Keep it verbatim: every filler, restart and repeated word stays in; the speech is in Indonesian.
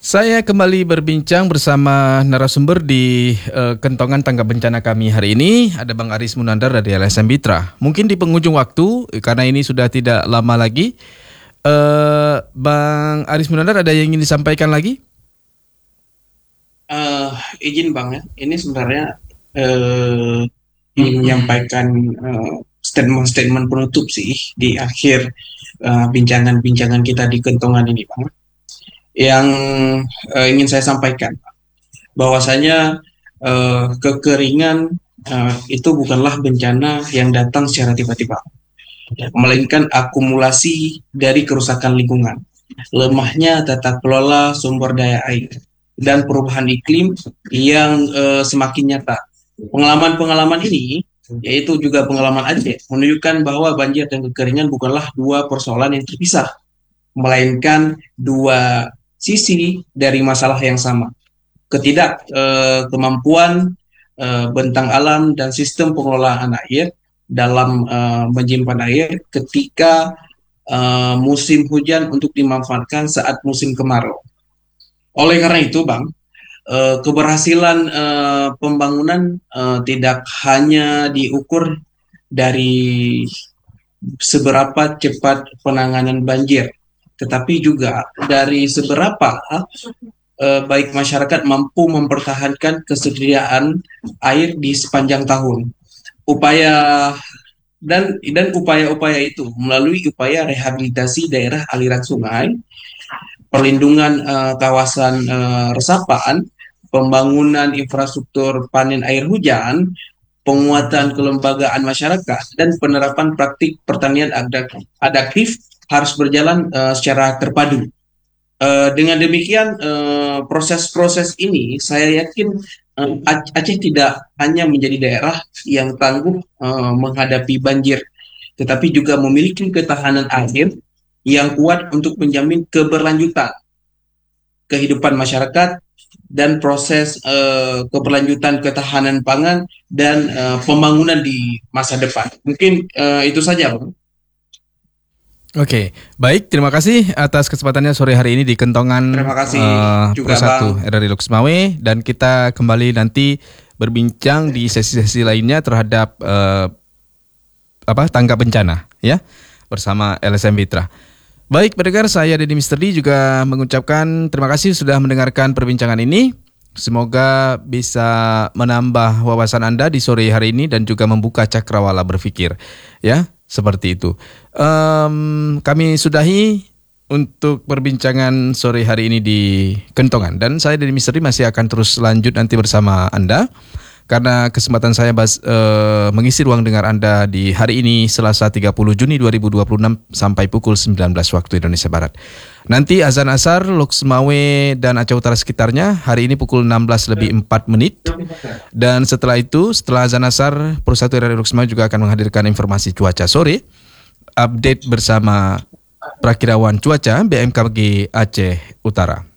Saya kembali berbincang bersama narasumber di uh, kentongan tanggap bencana kami hari ini. Ada Bang Aris Munandar dari L S M Bitra. Mungkin di penghujung waktu, karena ini sudah tidak lama lagi, uh, Bang Aris Munandar ada yang ingin disampaikan lagi? Uh, izin Bang ya, ini sebenarnya uh, ingin menyampaikan uh, statement-statement penutup sih di akhir uh, bincangan-bincangan kita di kentongan ini Bang. Yang uh, ingin saya sampaikan bahwasanya uh, kekeringan uh, itu bukanlah bencana yang datang secara tiba-tiba, melainkan akumulasi dari kerusakan lingkungan, lemahnya tata kelola sumber daya air, dan perubahan iklim yang uh, semakin nyata. Pengalaman-pengalaman ini, yaitu juga pengalaman Aceh, menunjukkan bahwa banjir dan kekeringan bukanlah dua persoalan yang terpisah, melainkan dua sisi dari masalah yang sama. Ketidak eh, kemampuan eh, bentang alam dan sistem pengelolaan air dalam eh, menyimpan air ketika eh, musim hujan untuk dimanfaatkan saat musim kemarau. Oleh karena itu, Bang, eh, keberhasilan eh, pembangunan eh, tidak hanya diukur dari seberapa cepat penanganan banjir, tetapi juga dari seberapa eh, baik masyarakat mampu mempertahankan kesediaan air di sepanjang tahun. Upaya dan dan upaya-upaya itu melalui upaya rehabilitasi daerah aliran sungai, perlindungan eh, kawasan eh, resapan, pembangunan infrastruktur panen air hujan, penguatan kelembagaan masyarakat, dan penerapan praktik pertanian adaptif harus berjalan uh, secara terpadu. Uh, dengan demikian, uh, proses-proses ini saya yakin uh, Aceh tidak hanya menjadi daerah yang tangguh uh, menghadapi banjir, tetapi juga memiliki ketahanan air yang kuat untuk menjamin keberlanjutan kehidupan masyarakat dan proses uh, keberlanjutan ketahanan pangan dan uh, pembangunan di masa depan. Mungkin uh, itu saja, Bang. Oke, baik. Terima kasih atas kesempatannya sore hari ini di kentongan Terima kasih uh, juga, Pro satu Bang. R R I Loksmawe, dan kita kembali nanti berbincang di sesi-sesi lainnya terhadap uh, apa tanggap bencana ya bersama L S M Bitra. Baik, pendengar, saya Deddy Mister D juga mengucapkan terima kasih sudah mendengarkan perbincangan ini. Semoga bisa menambah wawasan Anda di sore hari ini dan juga membuka cakrawala berpikir. Ya, seperti itu. Um, kami sudahi untuk perbincangan sore hari ini di Kentongan. Dan saya Deddy Mister D masih akan terus lanjut nanti bersama Anda. Karena kesempatan saya bas, uh, mengisi ruang dengar Anda di hari ini Selasa tiga puluh Juni dua ribu dua puluh enam sampai pukul sembilan belas waktu Indonesia Barat. Nanti azan asar Loksmawe dan Aceh Utara sekitarnya hari ini pukul enam belas lebih empat menit. Dan setelah itu, setelah azan asar, Pro satu R R I Loksmawe juga akan menghadirkan informasi cuaca sore, update bersama Prakirawan Cuaca B M K G Aceh Utara.